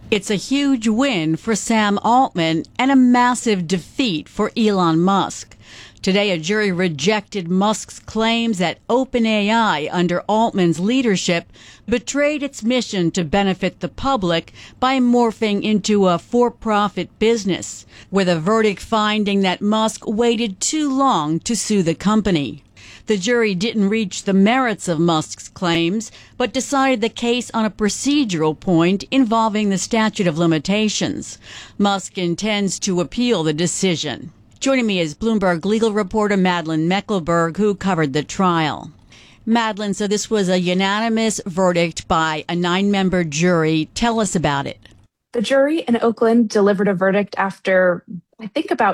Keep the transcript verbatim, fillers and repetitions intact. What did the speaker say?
It's a huge win for Sam Altman and a massive defeat for Elon Musk. Today, a jury rejected Musk's claims that OpenAI, under Altman's leadership, betrayed its mission to benefit the public by morphing into a for-profit business, with a verdict finding that Musk waited too long to sue the company. The jury didn't reach the merits of Musk's claims, but decided the case on a procedural point involving the statute of limitations. Musk intends to appeal the decision. Joining me is Bloomberg legal reporter Madeleine Mecklenburg, who covered the trial. Madeleine, so this was a unanimous verdict by a nine-member jury. Tell us about it. The jury in Oakland delivered a verdict after, I think, about